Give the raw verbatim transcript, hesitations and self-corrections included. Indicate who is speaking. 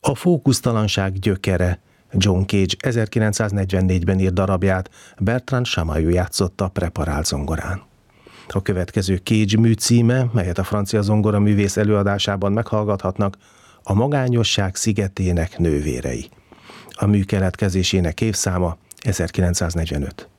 Speaker 1: A fókusztalanság gyökere. John Cage ezerkilencszáznegyvennégyben írt darabját Bertrand Chamayou játszotta preparált zongorán. A következő Cage mű címe, melyet a francia zongoraművész előadásában meghallgathatnak, a Magányosság szigetének nővérei. A mű keletkezésének évszáma ezerkilencszáznegyvenöt.